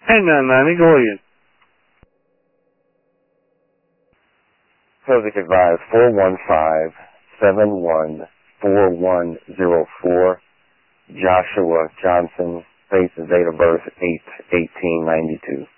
1099, go ahead. Subject advised 415-714104. Joshua Johnson, face and date of birth 8/1892.